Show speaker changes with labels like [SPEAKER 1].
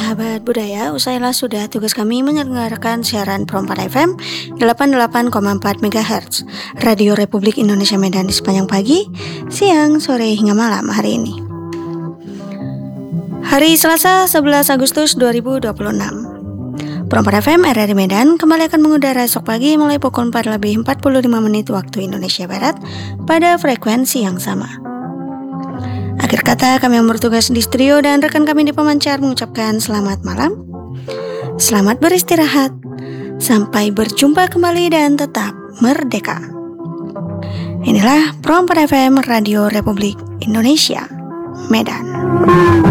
[SPEAKER 1] sahabat budaya, usailah sudah tugas kami menyelenggarakan siaran Pro 4 FM 88,4 MHz Radio Republik Indonesia Medan di sepanjang pagi, siang, sore hingga malam hari ini. Hari Selasa 11 Agustus 2026. Pro 4 FM RRI Medan kembali akan mengudara esok pagi mulai pukul 4:45 waktu Indonesia Barat pada frekuensi yang sama. Akhir kata, kami yang bertugas di studio dan rekan kami di pemancar mengucapkan selamat malam, selamat beristirahat, sampai berjumpa kembali dan tetap merdeka. Inilah Pro 4 FM Radio Republik Indonesia Medan.